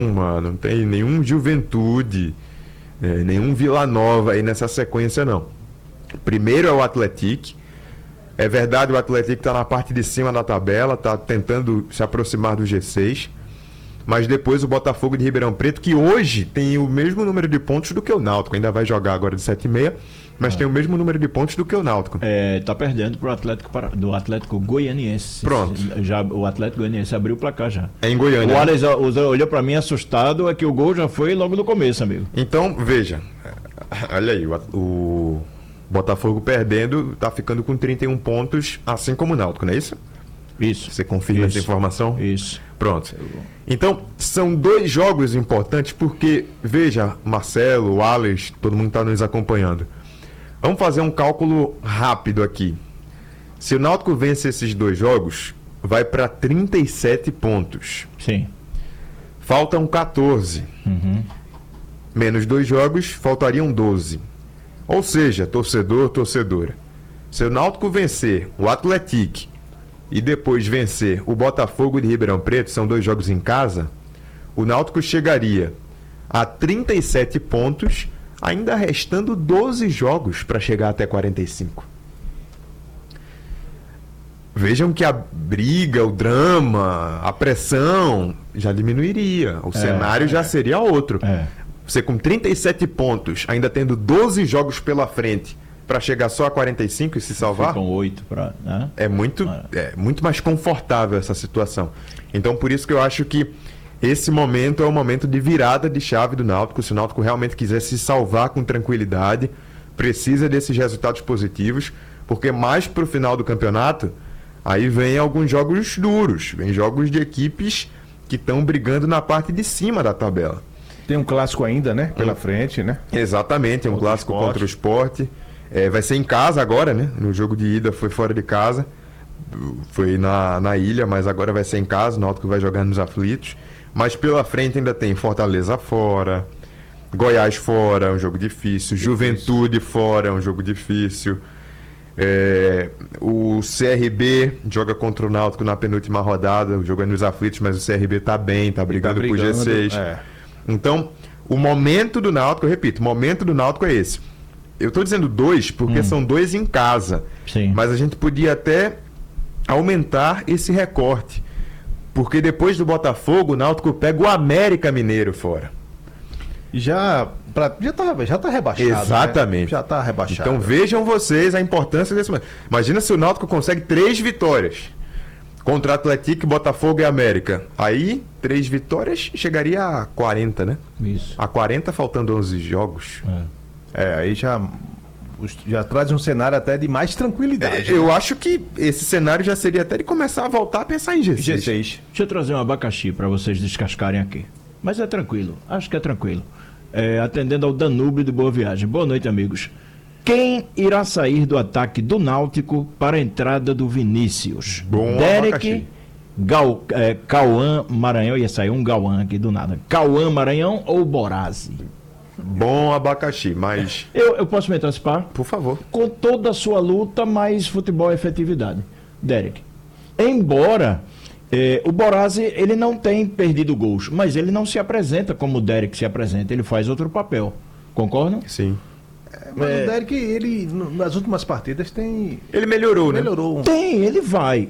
não tem nenhum Juventude, nenhum Vila Nova aí nessa sequência, não. Primeiro é o Atlético. É verdade, o Atlético está na parte de cima da tabela, está tentando se aproximar do G6. Mas depois o Botafogo de Ribeirão Preto, que hoje tem o mesmo número de pontos do que o Náutico. Ainda vai jogar agora de 7h30, mas tem o mesmo número de pontos do que o Náutico. Tá perdendo pro do Atlético Goianiense. Pronto. O Atlético Goianiense abriu o placar já. É em Goiânia. O Alex olhou para mim assustado, é que o gol já foi logo no começo, amigo. Então, veja. Olha aí, o Botafogo perdendo, tá ficando com 31 pontos, assim como o Náutico, não é isso? Isso. Você confirma essa informação? Isso. Pronto. Então, são 2 jogos importantes porque, veja, Marcelo, Alex, todo mundo está nos acompanhando. Vamos fazer um cálculo rápido aqui. Se o Náutico vence esses 2 jogos, vai para 37 pontos. Sim. Faltam 14. Menos 2 jogos, faltariam 12. Ou seja, torcedora. Se o Náutico vencer o Atlético e depois vencer o Botafogo de Ribeirão Preto, são 2 jogos em casa, o Náutico chegaria a 37 pontos, ainda restando 12 jogos para chegar até 45. Vejam que a briga, o drama, a pressão já diminuiria. O cenário já seria outro. Você com 37 pontos, ainda tendo 12 jogos pela frente, para chegar só a 45 e se salvar, ficam 8 para, né? é muito mais confortável essa situação. Então, por isso que eu acho que esse momento é o momento de virada de chave do Náutico. Se o Náutico realmente quiser se salvar com tranquilidade, precisa desses resultados positivos, porque mais para o final do campeonato, aí vem alguns jogos duros, vem jogos de equipes que estão brigando na parte de cima da tabela. Tem um clássico ainda, né? Pela frente, né? Exatamente, é um clássico contra o Sport. Vai ser em casa agora, né? No jogo de ida foi fora de casa. Foi na ilha, mas agora vai ser em casa. O Náutico vai jogar nos aflitos. Mas pela frente ainda tem Fortaleza fora, Goiás fora, é um jogo difícil. Juventude fora, é um jogo difícil. O CRB joga contra o Náutico na penúltima rodada. O jogo é nos aflitos, mas o CRB tá bem, tá brigando por G6. Então, o momento do Náutico, eu repito, o momento do Náutico é esse. Eu estou dizendo 2 porque são 2 em casa. Sim. Mas a gente podia até aumentar esse recorte. Porque depois do Botafogo, o Náutico pega o América Mineiro fora. Já tá rebaixado. Exatamente. Né? Já tá rebaixado. Então vejam vocês a importância desse momento. Imagina se o Náutico consegue 3 vitórias contra Atlético, Botafogo e América. Aí, 3 vitórias chegaria a 40, né? Isso. A 40 faltando 11 jogos. Aí já traz um cenário até de mais tranquilidade. Eu acho que esse cenário já seria até de começar a voltar a pensar em G6. Deixa eu trazer um abacaxi para vocês descascarem aqui. Mas é tranquilo, acho que é tranquilo. Atendendo ao Danúbio de Boa Viagem. Boa noite, amigos. Quem irá sair do ataque do Náutico para a entrada do Vinícius? Bom Derek, Cauã Maranhão, ia sair um Gauã aqui do nada. Cauã Maranhão ou Borazzi? Bom abacaxi, mas... Eu posso me antecipar? Por favor. Com toda a sua luta, mais futebol e efetividade. Derek. Embora o Borazzi, ele não tem perdido gols, mas ele não se apresenta como o Derek se apresenta, ele faz outro papel. Concordam? Sim. Mas o Derek, ele, nas últimas partidas, tem... Ele melhorou, né? Tem, ele vai,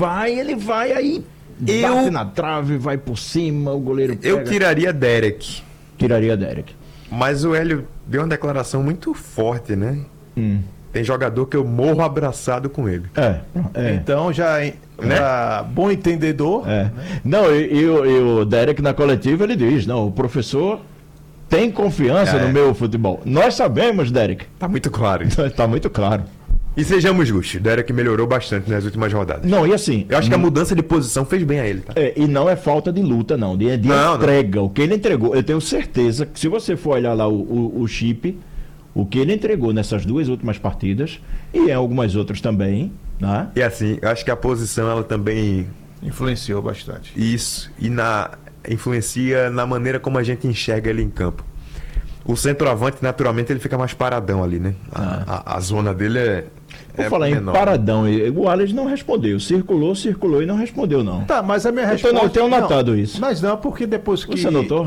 aí bate na trave, vai por cima, o goleiro pega. Eu tiraria Derek. Tiraria Derek. Mas o Hélio deu uma declaração muito forte, né? Tem jogador que eu morro abraçado com ele. Então já bom entendedor. Não, e o Derek na coletiva ele diz, não, o professor tem confiança no meu futebol. Nós sabemos, Derek. Tá muito claro. Tá muito claro. E sejamos justos, Derek melhorou bastante nas últimas rodadas. Não, e assim... Eu acho que a mudança de posição fez bem a ele, tá? E não é falta de luta, não. De entrega. Não. O que ele entregou, eu tenho certeza que se você for olhar lá o chip, o que ele entregou nessas 2 últimas partidas, e em algumas outras também, né? E assim, eu acho que a posição, ela também... influenciou bastante. Isso. E influencia na maneira como a gente enxerga ele em campo. O centroavante, naturalmente, ele fica mais paradão ali, né? A zona dele Vou É falar em menor. paradão, o Alex não respondeu. Circulou e não respondeu, não. Tá, mas a minha Eu resposta... tenho notado isso. Mas não, porque depois que... Você notou?